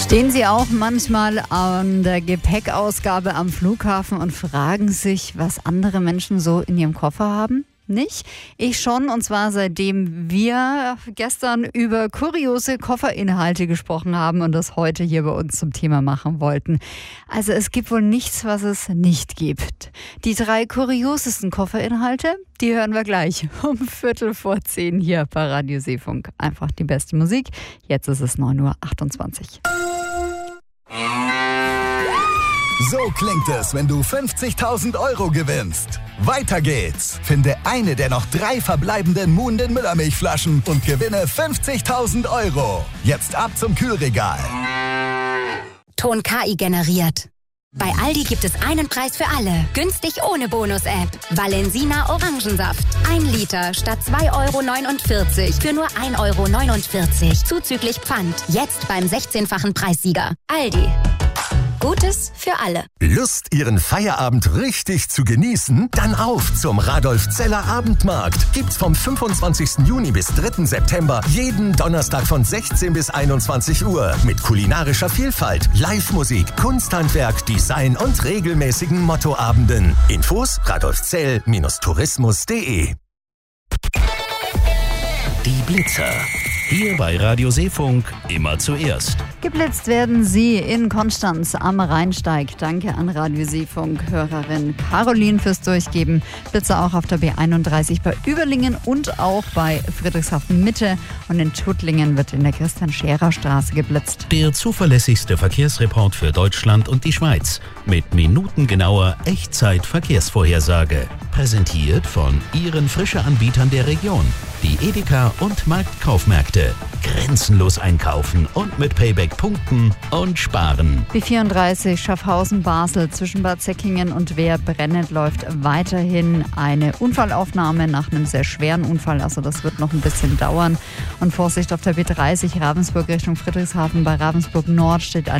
Stehen Sie auch manchmal an der Gepäckausgabe am Flughafen und fragen sich, was andere Menschen so in ihrem Koffer haben? Nicht? Ich schon, und zwar seitdem wir gestern über kuriose Kofferinhalte gesprochen haben und das heute hier bei uns zum Thema machen wollten. Also es gibt wohl nichts, was es nicht gibt. Die 3 kuriosesten Kofferinhalte, die hören wir gleich um 9:45 hier bei Radio Seefunk. Einfach die beste Musik. Jetzt ist es 9:28 Uhr. So klingt es, wenn du 50.000 Euro gewinnst. Weiter geht's. Finde eine der noch 3 verbleibenden Muhnden Müllermilchflaschen und gewinne 50.000 Euro. Jetzt ab zum Kühlregal. Ton KI generiert. Bei Aldi gibt es einen Preis für alle. Günstig ohne Bonus-App. Valensina Orangensaft. 1 Liter statt 2,49 € für nur 1,49 € zuzüglich Pfand. Jetzt beim 16-fachen Preissieger. Aldi. Gutes für alle. Lust, Ihren Feierabend richtig zu genießen? Dann auf zum Radolf-Zeller Abendmarkt. Gibt's vom 25. Juni bis 3. September jeden Donnerstag von 16 bis 21 Uhr. Mit kulinarischer Vielfalt, Live-Musik, Kunsthandwerk, Design und regelmäßigen Mottoabenden. Infos radolfzell-tourismus.de. Die Blitzer. Hier bei Radio Seefunk immer zuerst. Geblitzt werden Sie in Konstanz am Rheinsteig. Danke an Radio Seefunk-Hörerin Caroline fürs Durchgeben. Blitzer auch auf der B31 bei Überlingen und auch bei Friedrichshafen Mitte. Und in Tuttlingen wird in der Christian-Scherer-Straße geblitzt. Der zuverlässigste Verkehrsreport für Deutschland und die Schweiz. Mit minutengenauer Echtzeit-Verkehrsvorhersage. Präsentiert von Ihren Frische-Anbietern der Region. Die Edeka und Marktkaufmärkte. Grenzenlos einkaufen und mit Payback punkten und sparen. B34 Schaffhausen-Basel zwischen Bad Säckingen und Wehr-Brenneth läuft weiterhin eine Unfallaufnahme nach einem sehr schweren Unfall. Also das wird noch ein bisschen dauern. Und Vorsicht auf der B30 Ravensburg Richtung Friedrichshafen. Bei Ravensburg Nord steht